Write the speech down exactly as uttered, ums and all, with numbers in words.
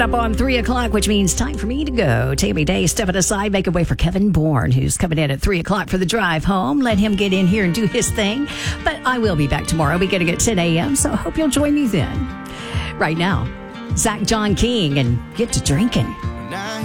up on three o'clock, which means time for me to go. Tammy Day stepping aside, making way for Kevin Bourne, who's coming in at three o'clock for the drive home. Let him get in here and do his thing. But I will be back tomorrow beginning at ten a.m., so I hope you'll join me then. Right now, Zach John King and Get to Drinking.